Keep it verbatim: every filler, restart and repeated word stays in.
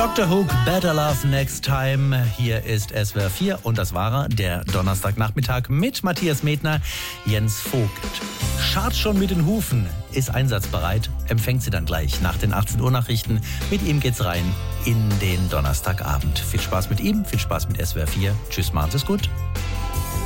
Doktor Hook, Better Love Next Time. Hier ist S W R vier und das war er, der Donnerstagnachmittag mit Matthias Medner, Jens Vogt. Scharrt schon mit den Hufen, ist einsatzbereit, empfängt sie dann gleich nach den achtzehn Uhr Nachrichten. Mit ihm geht's rein in den Donnerstagabend. Viel Spaß mit ihm, viel Spaß mit S W R vier. Tschüss, machen Sie's gut.